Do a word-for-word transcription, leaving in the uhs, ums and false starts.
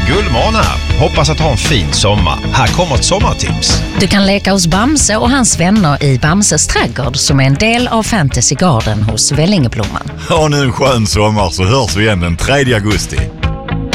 Gullmåne här. Hoppas att ha en fin sommar. Här kommer ett sommartips. Du kan leka hos Bamse och hans vänner i Bamses trädgård som är en del av Fantasy Garden hos Vällingeblomman. Ha nu en skön sommar så hörs vi igen den tredje augusti.